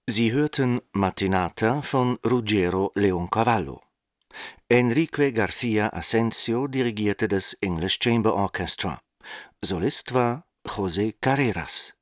Sie hörten Mattinata von Ruggero Leoncavallo. Enrique García Asensio dirigierte das English Chamber Orchestra. Solist war José Carreras.